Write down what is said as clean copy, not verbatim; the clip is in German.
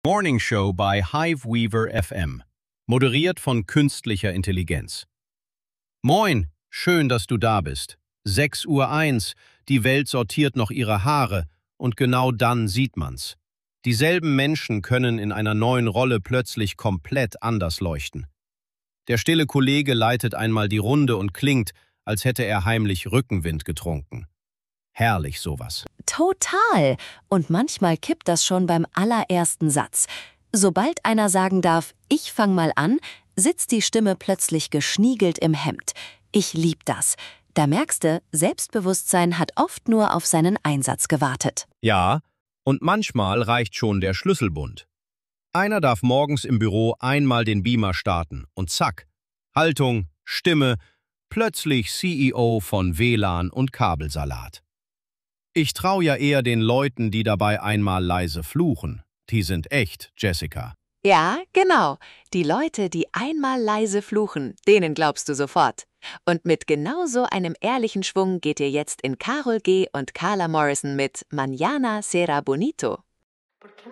Morning Show bei Hiveweaver FM, moderiert von künstlicher Intelligenz. Moin, schön, dass du da bist. 6:01 Uhr, die Welt sortiert noch ihre Haare und genau dann sieht man's. Dieselben Menschen können in einer neuen Rolle plötzlich komplett anders leuchten. Der stille Kollege leitet einmal die Runde und klingt, als hätte er heimlich Rückenwind getrunken. Herrlich sowas. Total. Und manchmal kippt das schon beim allerersten Satz. Sobald einer sagen darf, ich fang mal an, sitzt die Stimme plötzlich geschniegelt im Hemd. Ich lieb das. Da merkst du, Selbstbewusstsein hat oft nur auf seinen Einsatz gewartet. Ja, und manchmal reicht schon der Schlüsselbund. Einer darf morgens im Büro einmal den Beamer starten und zack, Haltung, Stimme, plötzlich CEO von WLAN und Kabelsalat. Ich traue ja eher den Leuten, die dabei einmal leise fluchen. Die sind echt, Jessica. Ja, genau. Die Leute, die einmal leise fluchen, denen glaubst du sofort. Und mit genau so einem ehrlichen Schwung geht ihr jetzt in Karol G. und Carla Morrison mit Mañana será bonito.